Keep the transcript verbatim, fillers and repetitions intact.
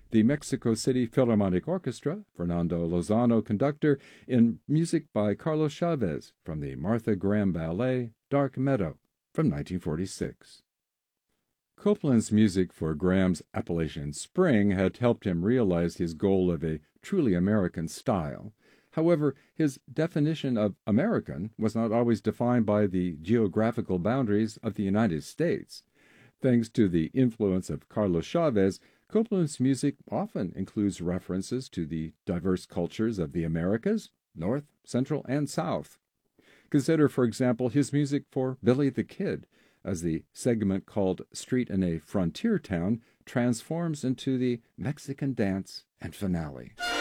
the Mexico City Philharmonic Orchestra, Fernando Lozano conductor, in music by Carlos Chavez from the Martha Graham Ballet, Dark Meadow, from nineteen forty-six. Copland's music for Graham's Appalachian Spring had helped him realize his goal of a truly American style. However, his definition of American was not always defined by the geographical boundaries of the United States. Thanks to the influence of Carlos Chavez, Copland's music often includes references to the diverse cultures of the Americas, North, Central, and South. Consider, for example, his music for Billy the Kid, as the segment called Street in a Frontier Town transforms into the Mexican dance and finale.